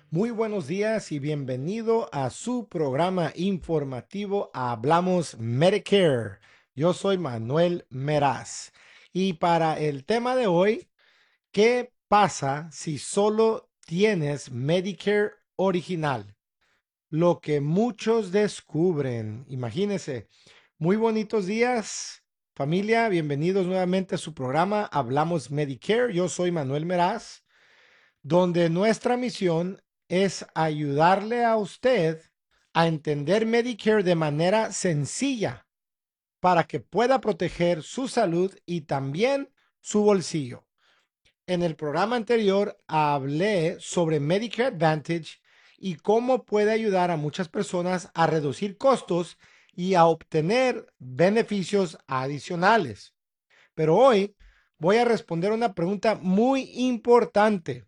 Muy buenos días y bienvenido a su programa informativo Hablamos Medicare. Yo soy Manuel Meraz y para el tema de hoy, ¿qué pasa si solo tienes Medicare original? Lo que muchos descubren. Imagínense. Muy bonitos días, familia. Bienvenidos nuevamente a su programa Hablamos Medicare. Yo soy Manuel Meraz, donde nuestra misión es ayudarle a usted a entender Medicare de manera sencilla para que pueda proteger su salud y también su bolsillo. En el programa anterior hablé sobre Medicare Advantage y cómo puede ayudar a muchas personas a reducir costos y a obtener beneficios adicionales. Pero hoy voy a responder una pregunta muy importante.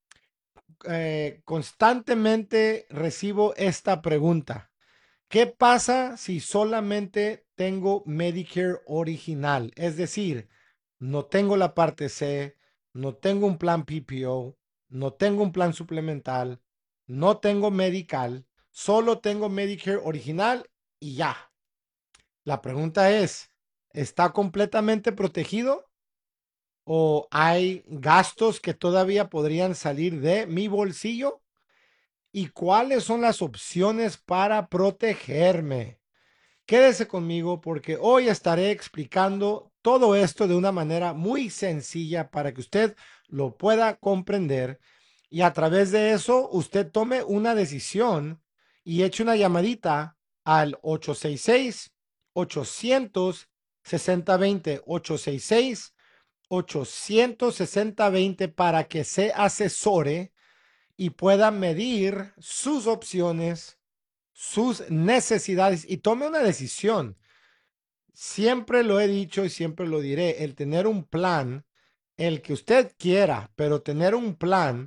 Constantemente recibo esta pregunta. ¿Qué pasa si solamente tengo Medicare original? Es decir, no tengo la parte C, no tengo un plan PPO, no tengo un plan suplemental, no tengo medical, solo tengo Medicare original y ya. La pregunta es, ¿está completamente protegido o hay gastos que todavía podrían salir de mi bolsillo? ¿Y cuáles son las opciones para protegerme? Quédese conmigo porque hoy estaré explicando todo esto de una manera muy sencilla para que usted lo pueda comprender y a través de eso usted tome una decisión y eche una llamadita al 866-800-6020, 866-800-6020 para que se asesore y pueda medir sus opciones, sus necesidades y tome una decisión. Siempre lo he dicho y siempre lo diré, el tener un plan, el que usted quiera, pero tener un plan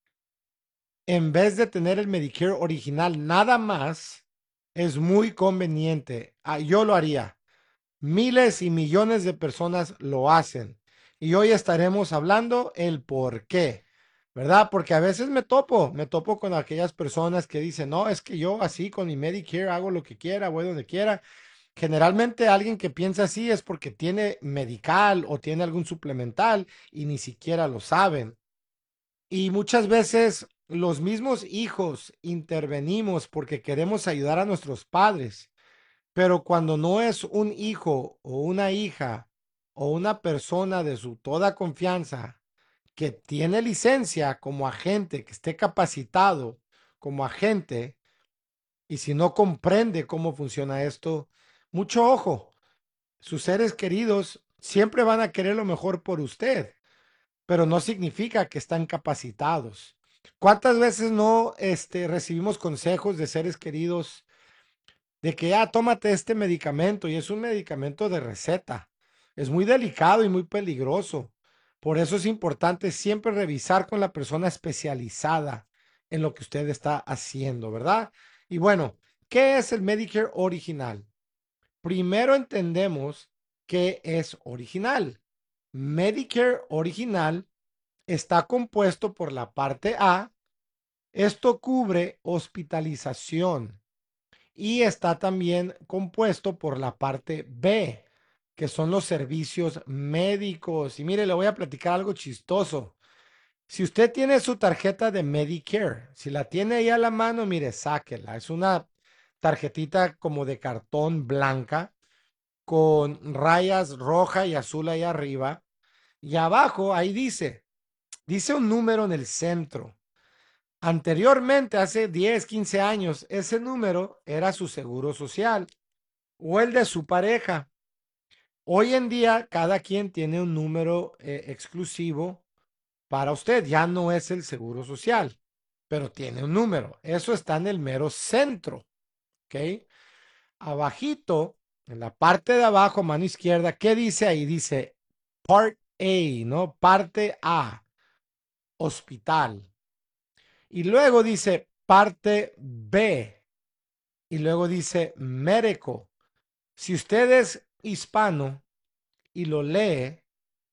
en vez de tener el Medicare original nada más es muy conveniente. Yo lo haría. Miles y millones de personas lo hacen. Y hoy estaremos hablando el por qué, ¿verdad? Porque a veces me topo con aquellas personas que dicen, no, es que yo así con mi Medicare hago lo que quiera, voy donde quiera. Generalmente alguien que piensa así es porque tiene medical o tiene algún suplemental y ni siquiera lo saben. Y muchas veces los mismos hijos intervenimos porque queremos ayudar a nuestros padres, pero cuando no es un hijo o una hija o una persona de su toda confianza que tiene licencia como agente, que esté capacitado como agente, y si no comprende cómo funciona esto, mucho ojo, sus seres queridos siempre van a querer lo mejor por usted, pero no significa que están capacitados. ¿Cuántas veces no recibimos consejos de seres queridos de que, tómate este medicamento y es un medicamento de receta? Es muy delicado y muy peligroso. Por eso es importante siempre revisar con la persona especializada en lo que usted está haciendo, ¿verdad? Y bueno, ¿qué es el Medicare original? Primero entendemos qué es original. Medicare original está compuesto por la parte A. Esto cubre hospitalización y está también compuesto por la parte B, que son los servicios médicos. Y mire, le voy a platicar algo chistoso. Si usted tiene su tarjeta de Medicare, si la tiene ahí a la mano, mire, sáquela. Es una tarjetita como de cartón blanca con rayas roja y azul ahí arriba. Y abajo, ahí dice un número en el centro. Anteriormente, hace 10, 15 años, ese número era su seguro social o el de su pareja. Hoy en día, cada quien tiene un número exclusivo para usted. Ya no es el seguro social, pero tiene un número. Eso está en el mero centro, ¿ok? Abajito, en la parte de abajo, mano izquierda, ¿qué dice ahí? Dice Part A, ¿no? Parte A, hospital. Y luego dice parte B. Y luego dice médico. Si usted es hispano y lo lee,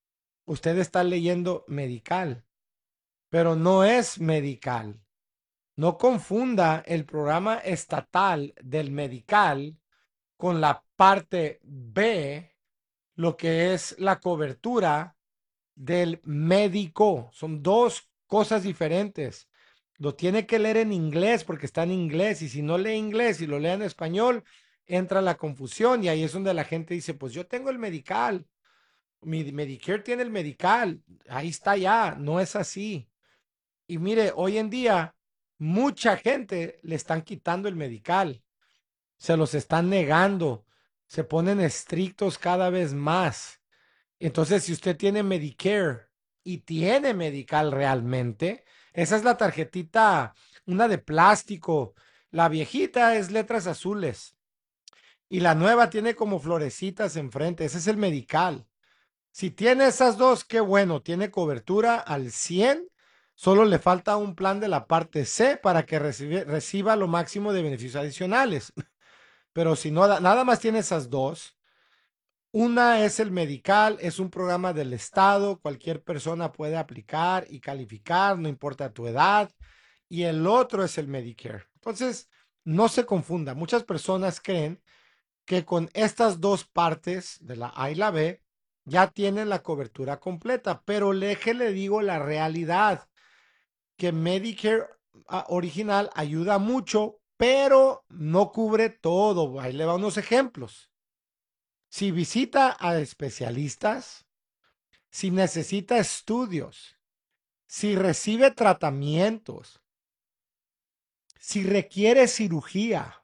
usted está leyendo medical, pero no es medical. No confunda el programa estatal del medical con la parte B, lo que es la cobertura del médico. Son dos cosas diferentes. Lo tiene que leer en inglés porque está en inglés y si no lee inglés y lo lee en español, entra la confusión y ahí es donde la gente dice, pues yo tengo el medical, mi Medicare tiene el medical, ahí está ya, no es así. Y mire, hoy en día mucha gente le están quitando el medical, se los están negando, se ponen estrictos cada vez más. Entonces, si usted tiene Medicare y tiene medical realmente, esa es la tarjetita, una de plástico. La viejita es letras azules y la nueva tiene como florecitas enfrente. Ese es el medical. Si tiene esas dos, qué bueno, tiene cobertura al 100. Solo le falta un plan de la parte C para que reciba lo máximo de beneficios adicionales. Pero si no, nada más tiene esas dos. Una es el medical, es un programa del Estado, cualquier persona puede aplicar y calificar, no importa tu edad. Y el otro es el Medicare. Entonces, no se confunda. Muchas personas creen que con estas dos partes de la A y la B ya tienen la cobertura completa, pero le digo la realidad, que Medicare original ayuda mucho, pero no cubre todo. Ahí le va unos ejemplos. Si visita a especialistas, si necesita estudios, si recibe tratamientos, si requiere cirugía,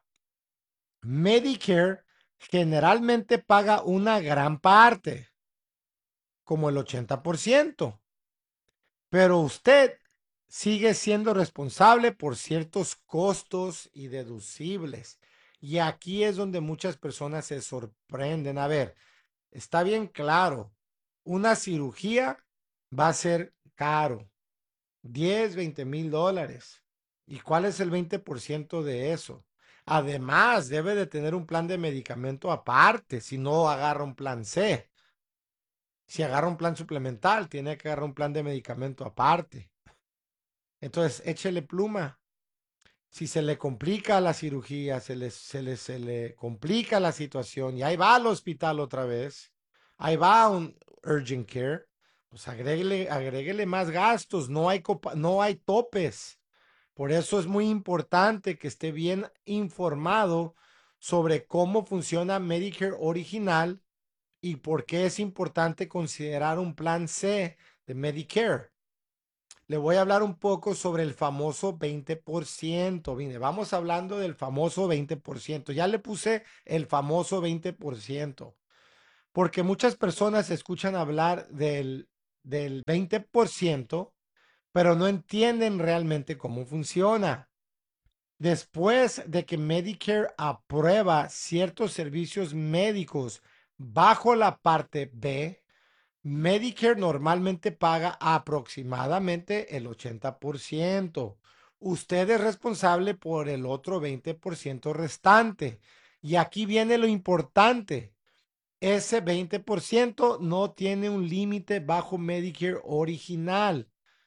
Medicare generalmente paga una gran parte, como el 80%, pero usted sigue siendo responsable por ciertos costos y deducibles. Y aquí es donde muchas personas se sorprenden. A ver, está bien claro, una cirugía va a ser caro, 10, 20 mil dólares. ¿Y cuál es el 20% de eso? Además, debe de tener un plan de medicamento aparte, si no agarra un plan C. Si agarra un plan suplemental, tiene que agarrar un plan de medicamento aparte. Entonces, échele pluma. Si se le complica la cirugía, se le complica la situación y ahí va al hospital otra vez, ahí va a un urgent care, pues agréguele más gastos, no hay topes. Por eso es muy importante que esté bien informado sobre cómo funciona Medicare original y por qué es importante considerar un plan C de Medicare. Le voy a hablar un poco sobre el famoso 20%. Vine, vamos hablando del famoso 20%. Ya le puse el famoso 20%, porque muchas personas escuchan hablar del 20%, pero no entienden realmente cómo funciona. Después de que Medicare aprueba ciertos servicios médicos bajo la parte B, Medicare normalmente paga aproximadamente el 80%. Usted es responsable por el otro 20% restante. Y aquí viene lo importante. Ese 20% no tiene un límite bajo Medicare original.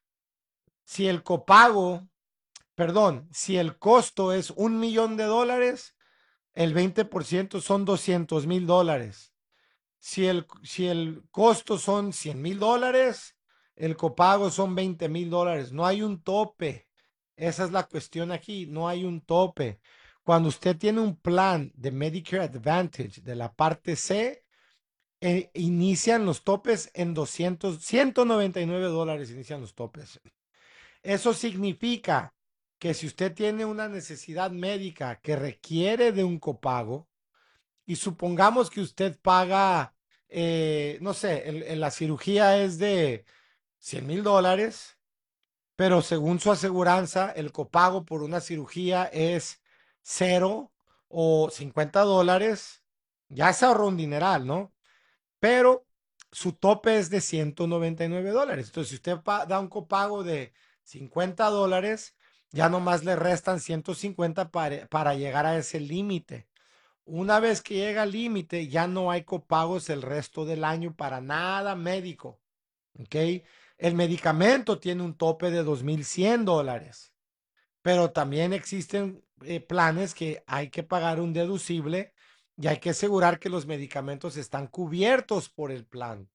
Si el copago, perdón, si el costo es $1 millón, el 20% son $200,000. Si el costo son $100,000, el copago son $20,000. No hay un tope. Esa es la cuestión aquí. No hay un tope. Cuando usted tiene un plan de Medicare Advantage de la parte C, inician los topes en $199. Inician los topes. Eso significa que si usted tiene una necesidad médica que requiere de un copago, y supongamos que usted paga, no sé, la cirugía es de $100,000, pero según su aseguranza, el copago por una cirugía es cero o $50, ya se ahorró un dineral, ¿no? Pero su tope es de $199. Entonces, si usted da un copago de $50, ya nomás le restan 150 para llegar a ese límite. Una vez que llega al límite, ya no hay copagos el resto del año para nada médico. ¿Ok? El medicamento tiene un tope de $2,100, pero también existen planes que hay que pagar un deducible y hay que asegurar que los medicamentos están cubiertos por el plan.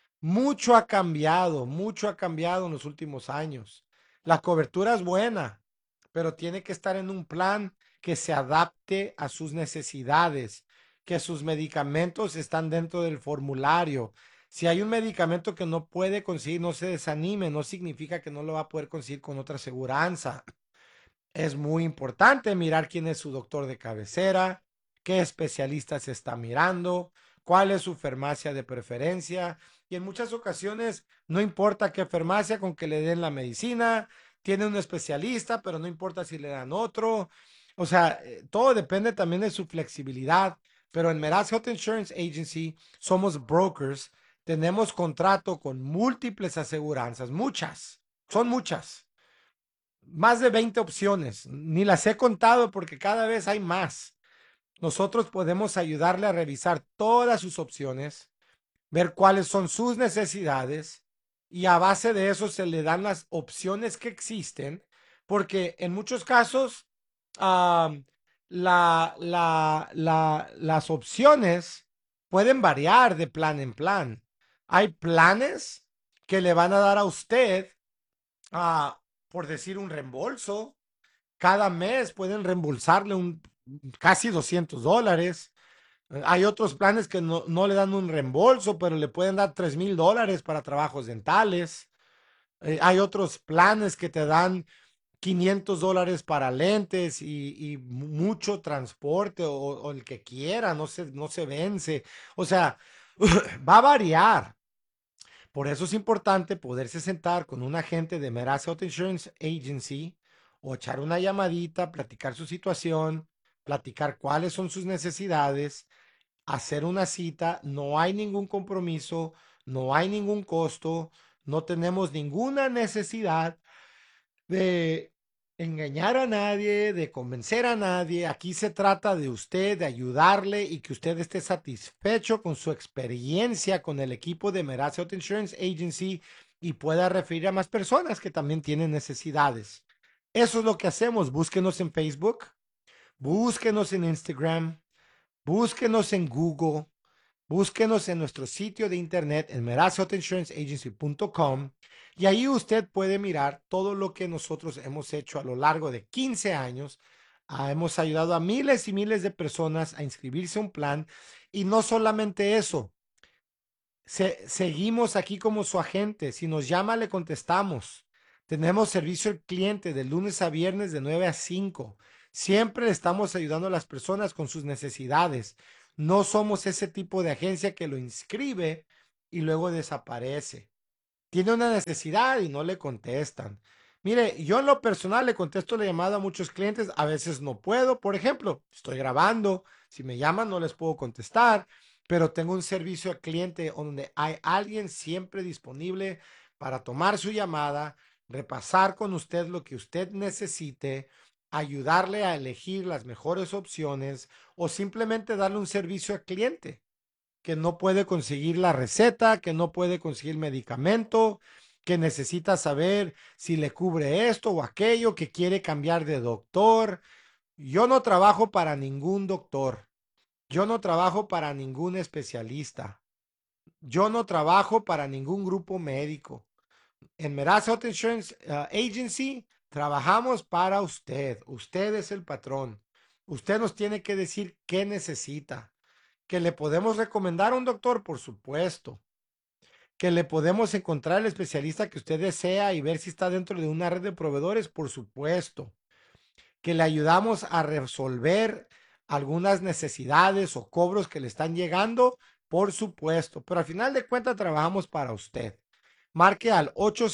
Mucho ha cambiado en los últimos años. La cobertura es buena, pero tiene que estar en un plan que se adapte a sus necesidades, que sus medicamentos están dentro del formulario. Si hay un medicamento que no puede conseguir, no se desanime, no significa que no lo va a poder conseguir con otra aseguranza. Es muy importante mirar quién es su doctor de cabecera, qué especialista se está mirando, cuál es su farmacia de preferencia. Y en muchas ocasiones no importa qué farmacia con que le den la medicina, tiene un especialista, pero no importa si le dan otro. O sea, todo depende también de su flexibilidad. Pero en Meraz Health Insurance Agency somos brokers, tenemos contrato con múltiples aseguranzas, muchas, son muchas, más de 20 opciones. Ni las he contado porque cada vez hay más. Nosotros podemos ayudarle a revisar todas sus opciones, ver cuáles son sus necesidades y a base de eso se le dan las opciones que existen, porque en muchos casos um, las opciones pueden variar de plan en plan. Hay planes que le van a dar a usted, por decir, un reembolso. Cada mes pueden reembolsarle casi $200. Hay otros planes que no le dan un reembolso, pero le pueden dar $3,000 para trabajos dentales. Hay otros planes que te dan $500 para lentes y mucho transporte o el que quiera, no se vence. O sea, va a variar. Por eso es importante poderse sentar con un agente de Meraz Health Insurance Agency o echar una llamadita, platicar su situación, platicar cuáles son sus necesidades, hacer una cita. No hay ningún compromiso, no hay ningún costo, no tenemos ninguna necesidad de engañar a nadie, de convencer a nadie. Aquí se trata de usted, de ayudarle y que usted esté satisfecho con su experiencia con el equipo de Meraz Health Insurance Agency y pueda referir a más personas que también tienen necesidades. Eso es lo que hacemos. Búsquenos en Facebook, búsquenos en Instagram, búsquenos en Google. Búsquenos en nuestro sitio de internet en merazhealthinsuranceagency.com y ahí usted puede mirar todo lo que nosotros hemos hecho a lo largo de 15 años. Hemos ayudado a miles y miles de personas a inscribirse a un plan y no solamente eso, seguimos aquí como su agente. Si nos llama, le contestamos. Tenemos servicio al cliente de lunes a viernes de 9 a 5. Siempre estamos ayudando a las personas con sus necesidades. No somos ese tipo de agencia que lo inscribe y luego desaparece. Tiene una necesidad y no le contestan. Mire, yo en lo personal le contesto la llamada a muchos clientes, a veces no puedo, por ejemplo, estoy grabando, si me llaman no les puedo contestar, pero tengo un servicio al cliente donde hay alguien siempre disponible para tomar su llamada, repasar con usted lo que usted necesite, ayudarle a elegir las mejores opciones o simplemente darle un servicio al cliente que no puede conseguir la receta, que no puede conseguir medicamento, que necesita saber si le cubre esto o aquello, que quiere cambiar de doctor. Yo no trabajo para ningún doctor. Yo no trabajo para ningún especialista. Yo no trabajo para ningún grupo médico. En Meraz Health Insurance Agency trabajamos para usted. Usted es el patrón. Usted nos tiene que decir qué necesita. Que le podemos recomendar a un doctor, por supuesto. Que le podemos encontrar el especialista que usted desea y ver si está dentro de una red de proveedores, por supuesto. Que le ayudamos a resolver algunas necesidades o cobros que le están llegando, por supuesto. Pero al final de cuentas trabajamos para usted. Marque al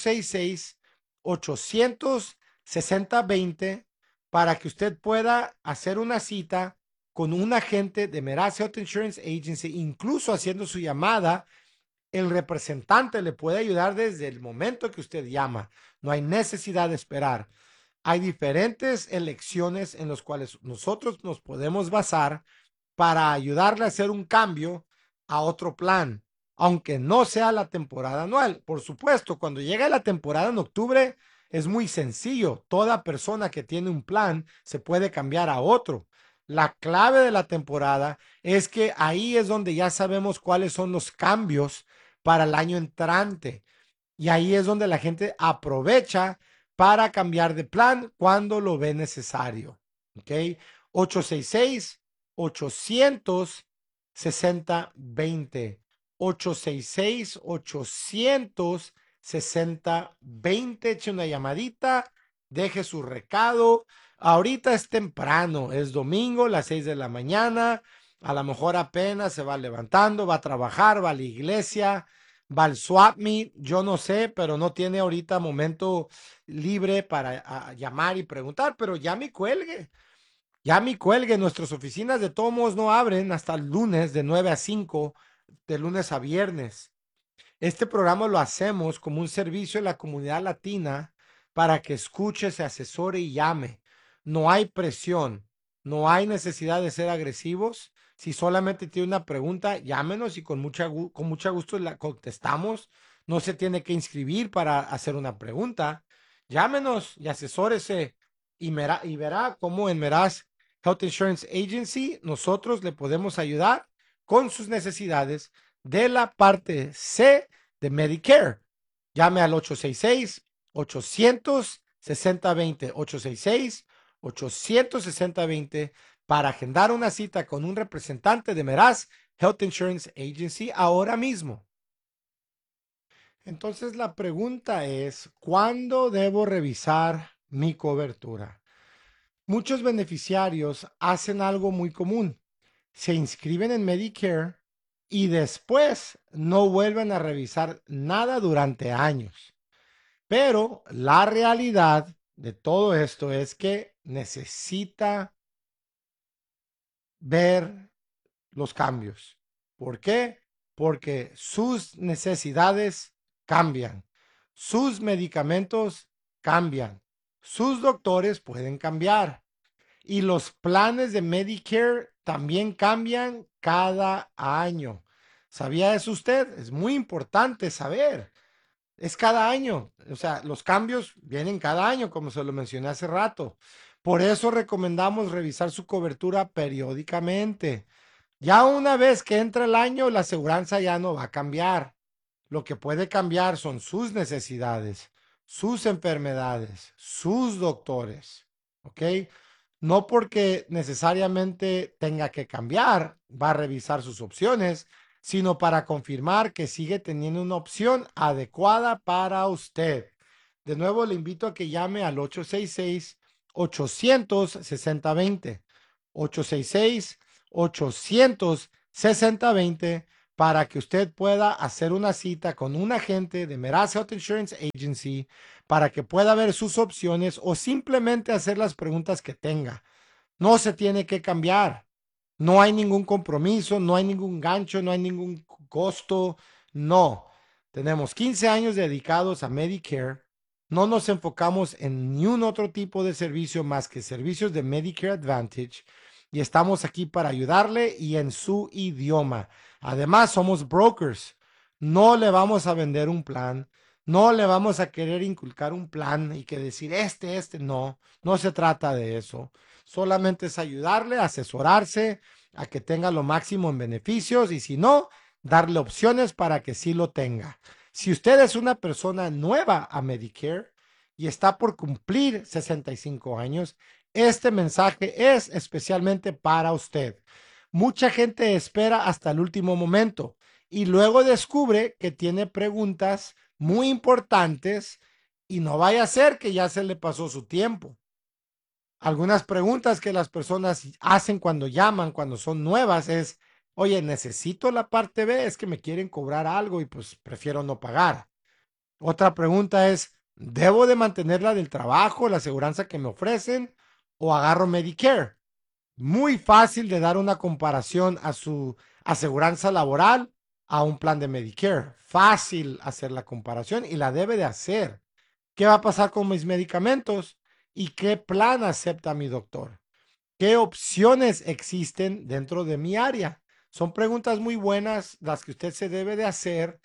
866-800-6020 para que usted pueda hacer una cita con un agente de Meraz Health Insurance Agency, incluso haciendo su llamada. El representante le puede ayudar desde el momento que usted llama. No hay necesidad de esperar. Hay diferentes elecciones en las cuales nosotros nos podemos basar para ayudarle a hacer un cambio a otro plan, aunque no sea la temporada anual. Por supuesto, cuando llega la temporada en octubre, Es muy sencillo. Toda persona que tiene un plan se puede cambiar a otro. La clave de la temporada es que ahí es donde ya sabemos cuáles son los cambios para el año entrante. Y ahí es donde la gente aprovecha para cambiar de plan cuando lo ve necesario. ¿Ok? 866-800-6020. 866-800-6020. Eche una llamadita, deje su recado. Ahorita es temprano, es domingo, las 6 de la mañana. A lo mejor apenas se va levantando, va a trabajar, va a la iglesia, va al swap meet, yo no sé, pero no tiene ahorita momento libre para llamar y preguntar, pero ya me cuelgue, nuestras oficinas de todos modos no abren hasta el lunes de 9 a 5, de lunes a viernes. Este programa lo hacemos como un servicio en la comunidad latina para que escuche, se asesore y llame. No hay presión, no hay necesidad de ser agresivos. Si solamente tiene una pregunta, llámenos y con mucha gusto la contestamos. No se tiene que inscribir para hacer una pregunta. Llámenos y asesórese y verá cómo en Meraz Health Insurance Agency nosotros le podemos ayudar con sus necesidades de la parte C de Medicare. Llame al 866-800-6020, 866-800-6020 para agendar una cita con un representante de Meraz Health Insurance Agency ahora mismo. Entonces la pregunta es, ¿cuándo debo revisar mi cobertura? Muchos beneficiarios hacen algo muy común. Se inscriben en Medicare y después no vuelven a revisar nada durante años. Pero la realidad de todo esto es que necesita ver los cambios. ¿Por qué? Porque sus necesidades cambian, sus medicamentos cambian, sus doctores pueden cambiar. Y los planes de Medicare también cambian cada año. ¿Sabía eso usted? Es muy importante saber. Es cada año. O sea, los cambios vienen cada año, como se lo mencioné hace rato. Por eso recomendamos revisar su cobertura periódicamente. Ya una vez que entra el año, la aseguranza ya no va a cambiar. Lo que puede cambiar son sus necesidades, sus enfermedades, sus doctores. ¿Ok? No porque necesariamente tenga que cambiar, va a revisar sus opciones, sino para confirmar que sigue teniendo una opción adecuada para usted. De nuevo, le invito a que llame al 866-800-6020. 866-800-6020 para que usted pueda hacer una cita con un agente de Meraz Health Insurance Agency para que pueda ver sus opciones o simplemente hacer las preguntas que tenga. No se tiene que cambiar. No hay ningún compromiso, no hay ningún gancho, no hay ningún costo. No. Tenemos 15 años dedicados a Medicare. No nos enfocamos en ni un otro tipo de servicio más que servicios de Medicare Advantage y estamos aquí para ayudarle y en su idioma. Además, somos brokers. No le vamos a vender un plan. No le vamos a querer inculcar un plan y que decir no. No se trata de eso. Solamente es ayudarle, asesorarse a que tenga lo máximo en beneficios y si no, darle opciones para que sí lo tenga. Si usted es una persona nueva a Medicare y está por cumplir 65 años, este mensaje es especialmente para usted. Mucha gente espera hasta el último momento y luego descubre que tiene preguntas muy importantes y no vaya a ser que ya se le pasó su tiempo. Algunas preguntas que las personas hacen cuando llaman, cuando son nuevas, es, oye, necesito la parte B, es que me quieren cobrar algo y pues prefiero no pagar. Otra pregunta es, ¿debo de mantenerla del trabajo, la aseguranza que me ofrecen o agarro Medicare? Muy fácil de dar una comparación a su aseguranza laboral a un plan de Medicare. Fácil hacer la comparación y la debe de hacer. ¿Qué va a pasar con mis medicamentos? ¿Y qué plan acepta mi doctor? ¿Qué opciones existen dentro de mi área? Son preguntas muy buenas las que usted se debe de hacer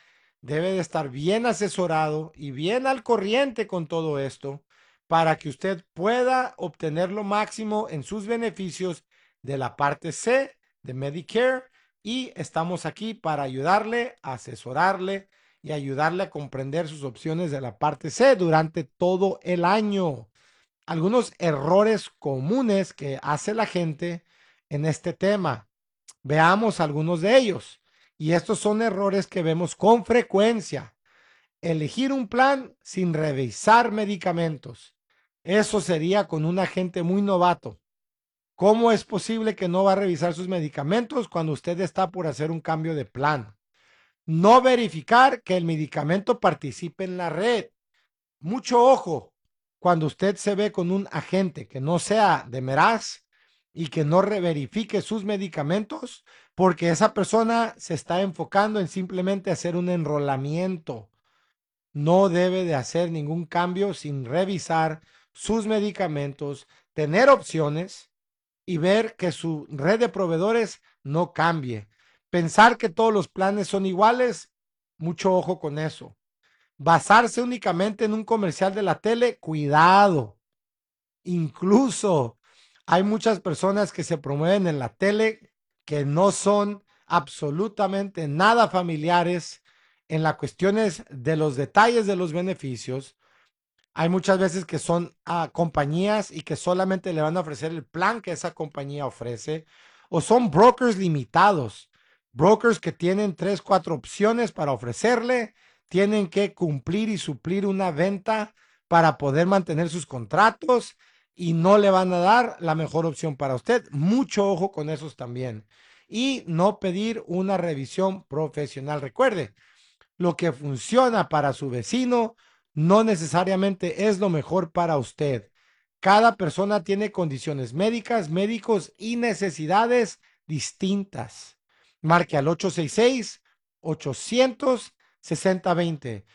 debe de estar bien asesorado y bien al corriente con todo esto para que usted pueda obtener lo máximo en sus beneficios de la parte C de Medicare, y estamos aquí para ayudarle, asesorarle y ayudarle a comprender sus opciones de la parte C durante todo el año. Algunos errores comunes que hace la gente en este tema. Veamos algunos de ellos. Y estos son errores que vemos con frecuencia. Elegir un plan sin revisar medicamentos. Eso sería con un agente muy novato. ¿Cómo es posible que no va a revisar sus medicamentos cuando usted está por hacer un cambio de plan? No verificar que el medicamento participe en la red. Mucho ojo cuando usted se ve con un agente que no sea de Meraz y que no verifique sus medicamentos, porque esa persona se está enfocando en simplemente hacer un enrolamiento. No debe de hacer ningún cambio sin revisar sus medicamentos, tener opciones y ver que su red de proveedores no cambie. Pensar que todos los planes son iguales, mucho ojo con eso. Basarse únicamente en un comercial de la tele, cuidado. Incluso hay muchas personas que se promueven en la tele que no son absolutamente nada familiares en las cuestiones de los detalles de los beneficios. Hay muchas veces que son compañías y que solamente le van a ofrecer el plan que esa compañía ofrece, o son brokers limitados, brokers que tienen 3, 4 opciones para ofrecerle, tienen que cumplir y suplir una venta para poder mantener sus contratos y no le van a dar la mejor opción para usted. Mucho ojo con esos también. Y no pedir una revisión profesional. Recuerde, lo que funciona para su vecino no necesariamente es lo mejor para usted. Cada persona tiene condiciones médicas, médicos y necesidades distintas. Marque al 866-800-6020.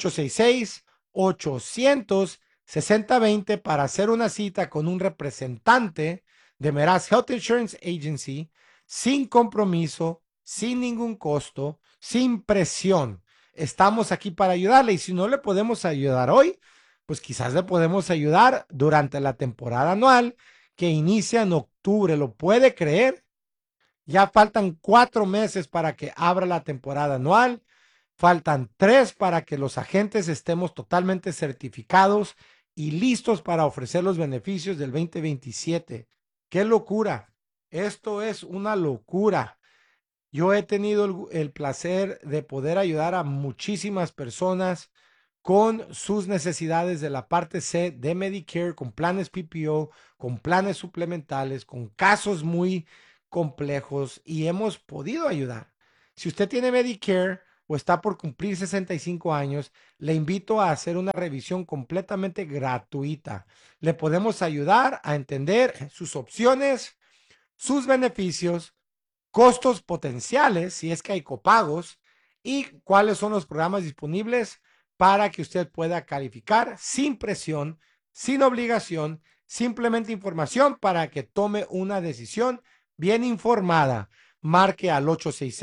866-800-6020 para hacer una cita con un representante de Meraz Health Insurance Agency sin compromiso, sin ningún costo, sin presión. Estamos aquí para ayudarle, y si no le podemos ayudar hoy, pues quizás le podemos ayudar durante la temporada anual que inicia en octubre. ¿Lo puede creer? Ya faltan 4 meses para que abra la temporada anual. Faltan 3 para que los agentes estemos totalmente certificados y listos para ofrecer los beneficios del 2027. ¡Qué locura! Esto es una locura. Yo he tenido el placer de poder ayudar a muchísimas personas con sus necesidades de la parte C de Medicare, con planes PPO, con planes suplementales, con casos muy complejos, y hemos podido ayudar. Si usted tiene Medicare o está por cumplir 65 años, le invito a hacer una revisión completamente gratuita. Le podemos ayudar a entender sus opciones, sus beneficios, costos potenciales, si es que hay copagos, y cuáles son los programas disponibles para que usted pueda calificar sin presión, sin obligación, simplemente información para que tome una decisión bien informada. Marque al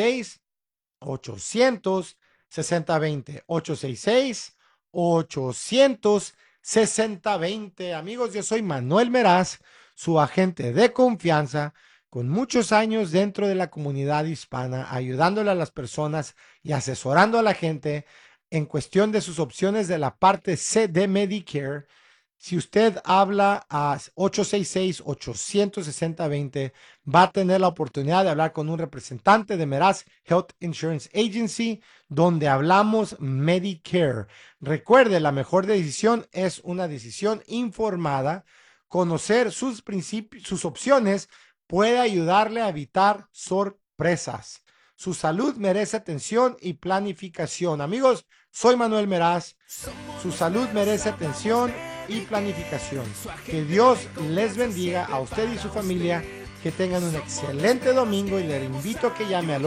866-800-6020. 866-800-6020. Amigos, yo soy Manuel Meraz, su agente de confianza, con muchos años dentro de la comunidad hispana, ayudándole a las personas y asesorando a la gente en cuestión de sus opciones de la parte C de Medicare. Si usted habla a 866-860-20, va a tener la oportunidad de hablar con un representante de Meraz Health Insurance Agency, donde hablamos Medicare. Recuerde, la mejor decisión es una decisión informada. Conocer sus principios, sus opciones, puede ayudarle a evitar sorpresas. Su salud merece atención y planificación. Amigos, soy Manuel Meraz. Su salud merece atención y planificación. Que Dios les bendiga a usted y su familia. Que tengan un excelente domingo, y les invito a que llame al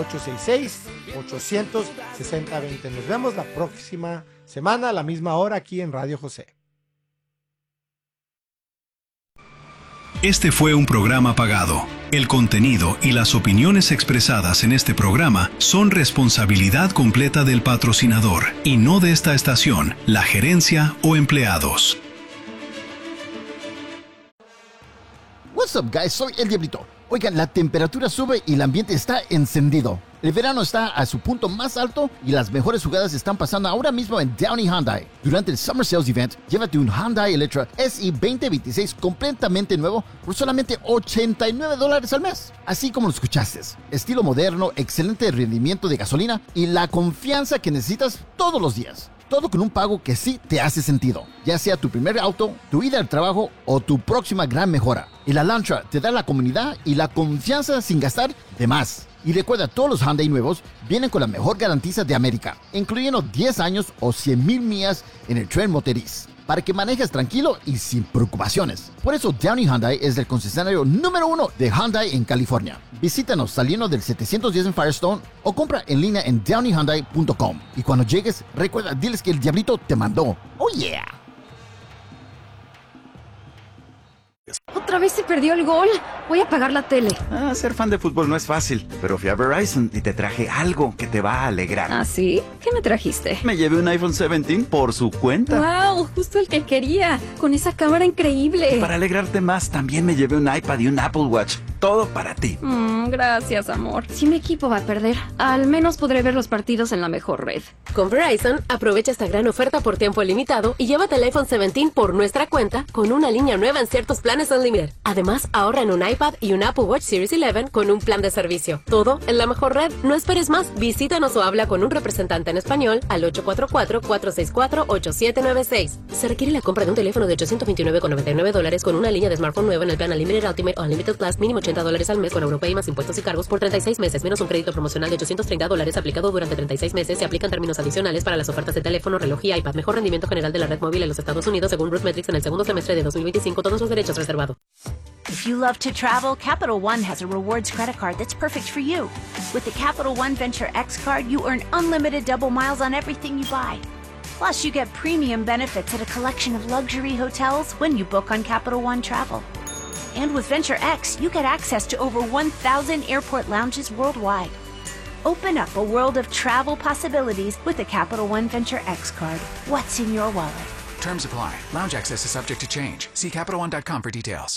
866-800-6020. Nos vemos la próxima semana a la misma hora aquí en Radio José. Este fue un programa pagado. El contenido y las opiniones expresadas en este programa son responsabilidad completa del patrocinador y no de esta estación, la gerencia o empleados. What's up, guys? Soy El Diablito. Oigan, la temperatura sube y el ambiente está encendido. El verano está a su punto más alto y las mejores jugadas están pasando ahora mismo en Downey Hyundai. Durante el Summer Sales Event, llévate un Hyundai Elantra SE 2026 completamente nuevo por solamente $89 al mes. Así como lo escuchaste. Estilo moderno, excelente rendimiento de gasolina y la confianza que necesitas todos los días. Todo con un pago que sí te hace sentido, ya sea tu primer auto, tu ida al trabajo o tu próxima gran mejora. El Elantra te da la comodidad y la confianza sin gastar de más. Y recuerda, todos los Hyundai nuevos vienen con la mejor garantía de América, incluyendo 10 años o 100,000 millas en el tren motriz, para que manejes tranquilo y sin preocupaciones. Por eso Downey Hyundai es el concesionario número 1 de Hyundai en California. Visítanos saliendo del 710 en Firestone o compra en línea en downeyhyundai.com. Y cuando llegues, recuerda, diles que el Diablito te mandó. ¡Oh, yeah! Otra vez se perdió el gol. Voy a apagar la tele. Ser fan de fútbol no es fácil, pero fui a Verizon y te traje algo que te va a alegrar. ¿Ah, sí? ¿Qué me trajiste? Me llevé un iPhone 17 por su cuenta. ¡Wow! Justo el que quería. Con esa cámara increíble. Para alegrarte más, también me llevé un iPad y un Apple Watch. Todo para ti. Gracias, amor. Si mi equipo va a perder, al menos podré ver los partidos en la mejor red. Con Verizon, aprovecha esta gran oferta por tiempo limitado y llévate el iPhone 17 por nuestra cuenta con una línea nueva en ciertos planes Unlimited. Además, ahorra en un iPad y un Apple Watch Series 11 con un plan de servicio. Todo en la mejor red. No esperes más. Visítanos o habla con un representante en español al 844-464-8796. Se requiere la compra de un teléfono de $829,99 con una línea de smartphone nueva en el plan Unlimited Ultimate o Unlimited Plus, mínimo $80 al mes con Europay más impuestos y cargos por 36 meses, menos un crédito promocional de $830 aplicado durante 36 meses. Se aplican términos adicionales para las ofertas de teléfono, reloj y iPad. Mejor rendimiento general de la red móvil en los Estados Unidos según RootMetrics en el segundo semestre de 2025. Todos los derechos reservados. If you love to travel, Capital One has a rewards credit card that's perfect for you. With the Capital One Venture X card, you earn unlimited double miles on everything you buy. Plus, you get premium benefits at a collection of luxury hotels when you book on Capital One Travel. And with Venture X, you get access to over 1,000 airport lounges worldwide. Open up a world of travel possibilities with the Capital One Venture X card. What's in your wallet? Terms apply. Lounge access is subject to change. See CapitalOne.com for details.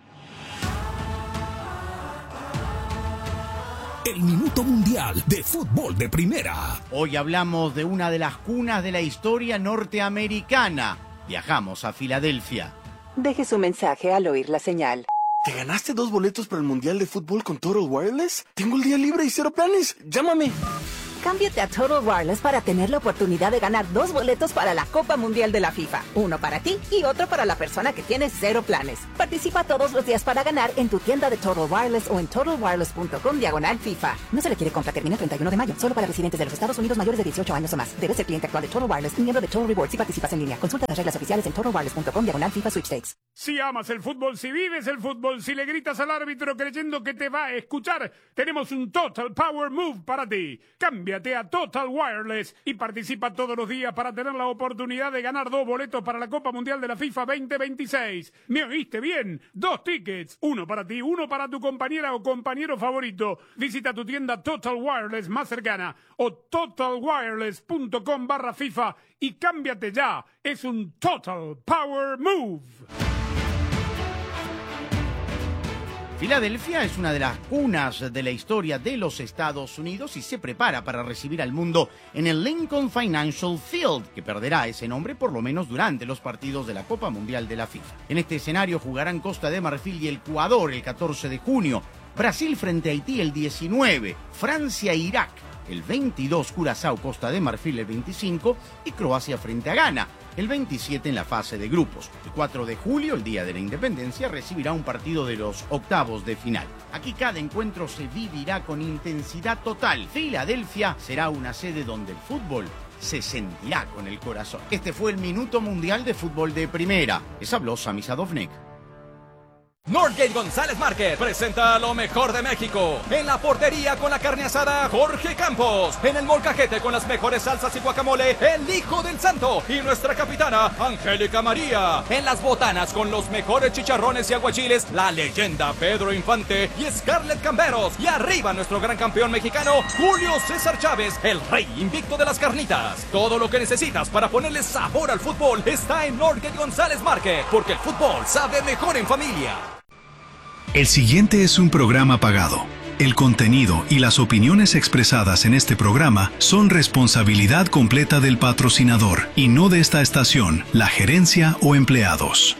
El Minuto Mundial de Fútbol de Primera. Hoy hablamos de una de las cunas de la historia norteamericana. Viajamos a Filadelfia. Deje su mensaje al oír la señal. ¿Te ganaste 2 boletos para el Mundial de Fútbol con Total Wireless? Tengo el día libre y 0 planes. Llámame. Cámbiate a Total Wireless para tener la oportunidad de ganar 2 boletos para la Copa Mundial de la FIFA. Uno para ti y otro para la persona que tiene 0 planes. Participa todos los días para ganar en tu tienda de Total Wireless o en totalwireless.com/FIFA. No se requiere compra, termina el 31 de mayo. Solo para residentes de los Estados Unidos mayores de 18 años o más. Debes ser cliente actual de Total Wireless y miembro de Total Rewards si participas en línea. Consulta las reglas oficiales en totalwireless.com/FIFA Sweepstakes. Si amas el fútbol, si vives el fútbol, si le gritas al árbitro creyendo que te va a escuchar, tenemos un Total Power Move para ti. Cámbiate a Total Wireless y participa todos los días para tener la oportunidad de ganar 2 boletos para la Copa Mundial de la FIFA 2026. ¿Me oíste bien? 2 tickets, uno para ti, uno para tu compañera o compañero favorito. Visita tu tienda Total Wireless más cercana o totalwireless.com/FIFA y cámbiate ya. Es un Total Power Move. Filadelfia es una de las cunas de la historia de los Estados Unidos y se prepara para recibir al mundo en el Lincoln Financial Field, que perderá ese nombre por lo menos durante los partidos de la Copa Mundial de la FIFA. En este escenario jugarán Costa de Marfil y Ecuador el 14 de junio, Brasil frente a Haití el 19, Francia e Irak el 22, Curazao, Costa de Marfil el 25 y Croacia frente a Ghana el 27 en la fase de grupos. El 4 de julio, el Día de la Independencia, recibirá un partido de los octavos de final. Aquí cada encuentro se vivirá con intensidad total. Filadelfia será una sede donde el fútbol se sentirá con el corazón. Este fue el Minuto Mundial de Fútbol de Primera. Les habló Sami Sadovnik. Northgate González Market presenta lo mejor de México. En la portería con la carne asada, Jorge Campos. En el molcajete con las mejores salsas y guacamole, el Hijo del Santo. Y nuestra capitana, Angélica María. En las botanas con los mejores chicharrones y aguachiles, la leyenda Pedro Infante y Scarlett Camberos. Y arriba nuestro gran campeón mexicano, Julio César Chávez, el rey invicto de las carnitas. Todo lo que necesitas para ponerle sabor al fútbol está en Northgate González Market, porque el fútbol sabe mejor en familia. El siguiente es un programa pagado. El contenido y las opiniones expresadas en este programa son responsabilidad completa del patrocinador y no de esta estación, la gerencia o empleados.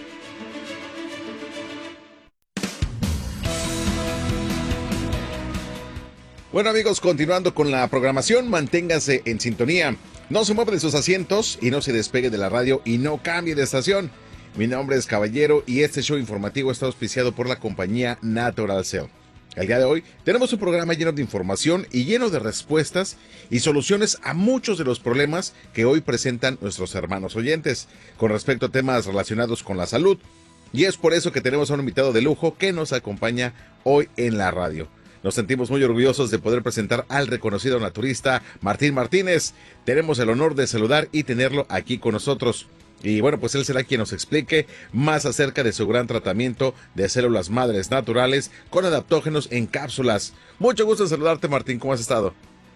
Bueno amigos, continuando con la programación, manténgase en sintonía. No se mueva de sus asientos y no se despegue de la radio y no cambie de estación. Mi nombre es Caballero y este show informativo está auspiciado por la compañía Natural Cell. El día de hoy tenemos un programa lleno de información y lleno de respuestas y soluciones a muchos de los problemas que hoy presentan nuestros hermanos oyentes con respecto a temas relacionados con la salud. Y es por eso que tenemos a un invitado de lujo que nos acompaña hoy en la radio. Nos sentimos muy orgullosos de poder presentar al reconocido naturista Martín Martínez. Tenemos el honor de saludar y tenerlo aquí con nosotros. Y bueno, pues él será quien nos explique más acerca de su gran tratamiento de células madres naturales con adaptógenos en cápsulas. Mucho gusto en saludarte, Martín. ¿Cómo has estado?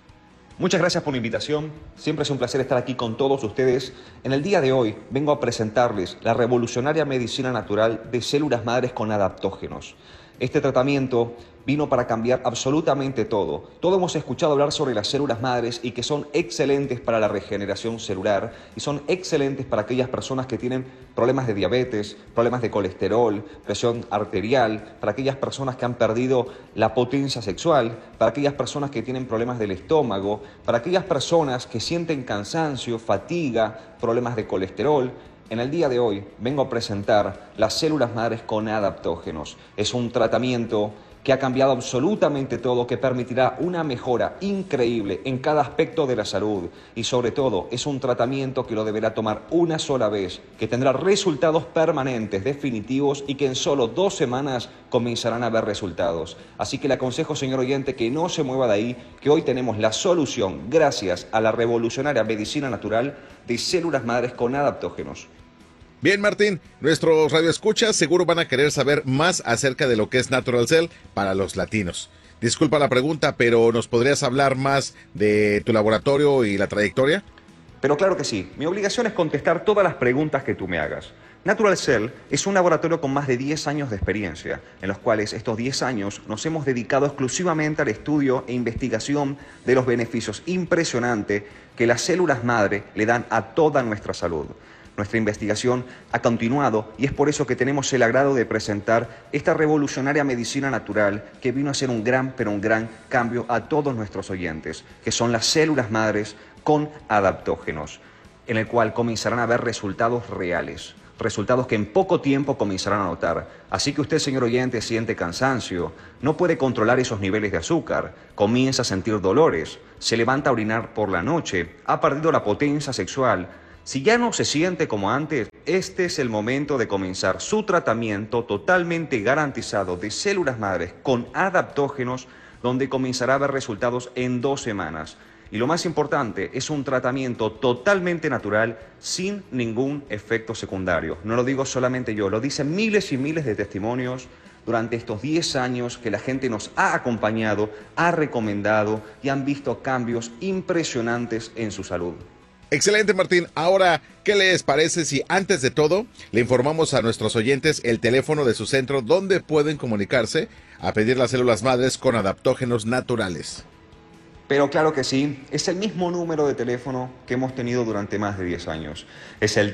Muchas gracias por la invitación. Siempre es un placer estar aquí con todos ustedes. En el día de hoy vengo a presentarles la revolucionaria medicina natural de células madres con adaptógenos. Este tratamiento vino para cambiar absolutamente todo. Todos hemos escuchado hablar sobre las células madres y que son excelentes para la regeneración celular y son excelentes para aquellas personas que tienen problemas de diabetes, problemas de colesterol, presión arterial, para aquellas personas que han perdido la potencia sexual, para aquellas personas que tienen problemas del estómago, para aquellas personas que sienten cansancio, fatiga, problemas de colesterol. En el día de hoy vengo a presentar las células madres con adaptógenos. Es un tratamiento que ha cambiado absolutamente todo, que permitirá una mejora increíble en cada aspecto de la salud y sobre todo es un tratamiento que lo deberá tomar una sola vez, que tendrá resultados permanentes, definitivos y que en solo 2 semanas comenzarán a ver resultados. Así que le aconsejo, señor oyente, que no se mueva de ahí, que hoy tenemos la solución gracias a la revolucionaria medicina natural de células madres con adaptógenos. Bien, Martín, nuestros radioescuchas seguro van a querer saber más acerca de lo que es Natural Cell para los latinos. Disculpa la pregunta, pero ¿nos podrías hablar más de tu laboratorio y la trayectoria? Pero claro que sí. Mi obligación es contestar todas las preguntas que tú me hagas. Natural Cell es un laboratorio con más de 10 años de experiencia, en los cuales estos 10 años nos hemos dedicado exclusivamente al estudio e investigación de los beneficios impresionantes que las células madre le dan a toda nuestra salud. Nuestra investigación ha continuado y es por eso que tenemos el agrado de presentar esta revolucionaria medicina natural que vino a ser un gran cambio a todos nuestros oyentes, que son las células madres con adaptógenos, en el cual comenzarán a ver resultados reales, resultados que en poco tiempo comenzarán a notar. Así que usted, señor oyente, siente cansancio, no puede controlar esos niveles de azúcar, comienza a sentir dolores, se levanta a orinar por la noche, ha perdido la potencia sexual. Si ya no se siente como antes, este es el momento de comenzar su tratamiento totalmente garantizado de células madres con adaptógenos, donde comenzará a ver resultados en 2 semanas. Y lo más importante, es un tratamiento totalmente natural, sin ningún efecto secundario. No lo digo solamente yo, lo dicen miles y miles de testimonios durante estos 10 años que la gente nos ha acompañado, ha recomendado y han visto cambios impresionantes en su salud. Excelente, Martín. Ahora, ¿qué les parece si antes de todo le informamos a nuestros oyentes el teléfono de su centro donde pueden comunicarse a pedir las células madres con adaptógenos naturales? Pero claro que sí, es el mismo número de teléfono que hemos tenido durante más de 10 años. Es el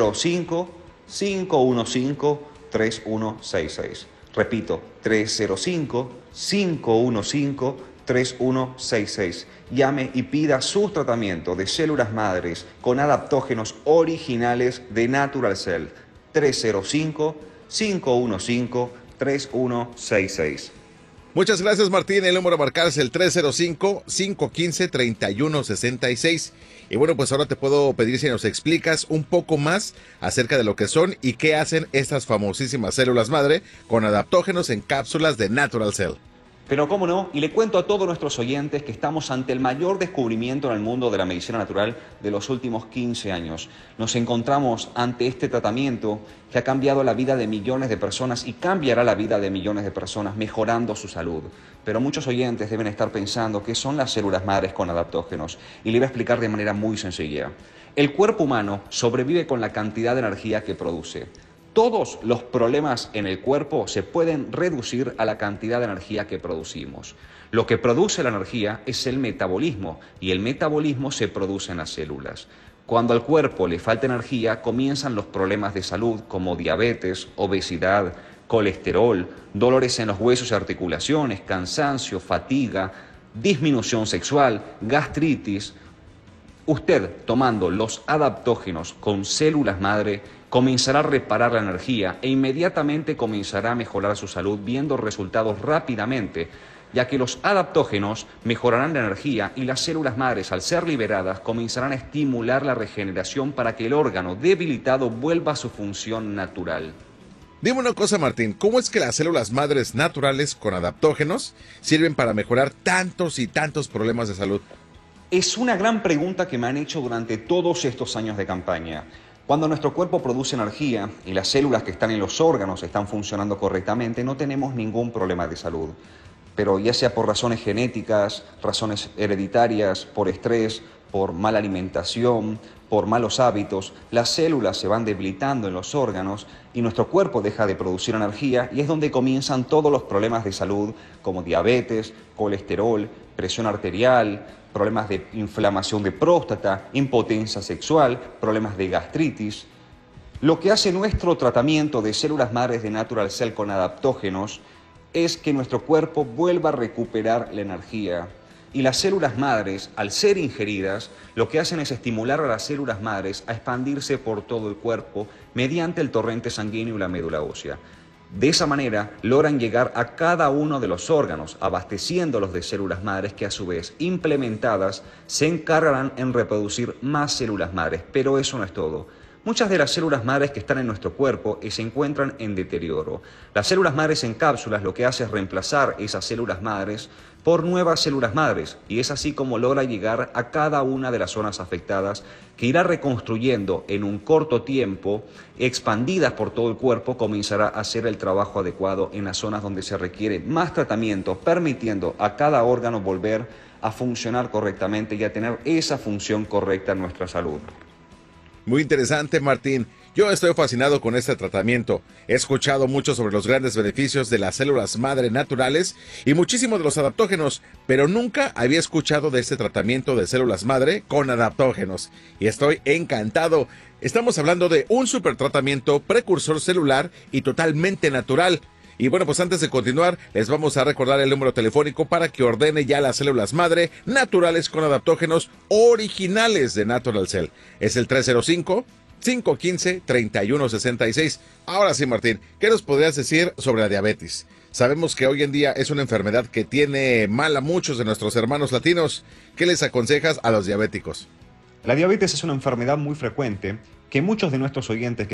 305-515-3166. Repito, 305-515-3166. Llame y pida su tratamiento de células madres con adaptógenos originales de Natural Cell. 305-515-3166. Muchas gracias, Martín. El número a marcar es el 305-515-3166. Y bueno, pues ahora te puedo pedir si nos explicas un poco más acerca de lo que son y qué hacen estas famosísimas células madre con adaptógenos en cápsulas de Natural Cell. Pero cómo no, y le cuento a todos nuestros oyentes que estamos ante el mayor descubrimiento en el mundo de la medicina natural de los últimos 15 años. Nos encontramos ante este tratamiento que ha cambiado la vida de millones de personas y cambiará la vida de millones de personas, mejorando su salud. Pero muchos oyentes deben estar pensando qué son las células madres con adaptógenos, y le voy a explicar de manera muy sencilla. El cuerpo humano sobrevive con la cantidad de energía que produce. Todos los problemas en el cuerpo se pueden reducir a la cantidad de energía que producimos. Lo que produce la energía es el metabolismo, y el metabolismo se produce en las células. Cuando al cuerpo le falta energía, comienzan los problemas de salud como diabetes, obesidad, colesterol, dolores en los huesos y articulaciones, cansancio, fatiga, disminución sexual, gastritis. Usted, tomando los adaptógenos con células madre, comenzará a reparar la energía e inmediatamente comenzará a mejorar su salud, viendo resultados rápidamente, ya que los adaptógenos mejorarán la energía y las células madres, al ser liberadas, comenzarán a estimular la regeneración para que el órgano debilitado vuelva a su función natural. Dime una cosa, Martín, ¿cómo es que las células madres naturales con adaptógenos sirven para mejorar tantos y tantos problemas de salud? Es una gran pregunta que me han hecho durante todos estos años de campaña. Cuando nuestro cuerpo produce energía y las células que están en los órganos están funcionando correctamente, no tenemos ningún problema de salud. Pero ya sea por razones genéticas, razones hereditarias, por estrés, por mala alimentación, por malos hábitos, las células se van debilitando en los órganos y nuestro cuerpo deja de producir energía, y es donde comienzan todos los problemas de salud como diabetes, colesterol, presión arterial, problemas de inflamación de próstata, impotencia sexual, problemas de gastritis. Lo que hace nuestro tratamiento de células madres de Natural Cell con adaptógenos es que nuestro cuerpo vuelva a recuperar la energía. Y las células madres, al ser ingeridas, lo que hacen es estimular a las células madres a expandirse por todo el cuerpo mediante el torrente sanguíneo y la médula ósea. De esa manera logran llegar a cada uno de los órganos, abasteciéndolos de células madres que, a su vez, implementadas, se encargarán en reproducir más células madres. Pero eso no es todo. Muchas de las células madres que están en nuestro cuerpo se encuentran en deterioro. Las células madres en cápsulas lo que hace es reemplazar esas células madres por nuevas células madres, y es así como logra llegar a cada una de las zonas afectadas, que irá reconstruyendo en un corto tiempo, expandidas por todo el cuerpo, comenzará a hacer el trabajo adecuado en las zonas donde se requiere más tratamiento, permitiendo a cada órgano volver a funcionar correctamente y a tener esa función correcta en nuestra salud. Muy interesante, Martín. Yo estoy fascinado con este tratamiento. He escuchado mucho sobre los grandes beneficios de las células madre naturales y muchísimo de los adaptógenos, pero nunca había escuchado de este tratamiento de células madre con adaptógenos. Y estoy encantado. Estamos hablando de un super tratamiento precursor celular y totalmente natural. Y bueno, pues antes de continuar, les vamos a recordar el número telefónico para que ordene ya las células madre naturales con adaptógenos originales de Natural Cell. Es el 305-515-3166. Ahora sí, Martín, ¿qué nos podrías decir sobre la diabetes? Sabemos que hoy en día es una enfermedad que tiene mal a muchos de nuestros hermanos latinos. ¿Qué les aconsejas a los diabéticos? La diabetes es una enfermedad muy frecuente que muchos de nuestros oyentes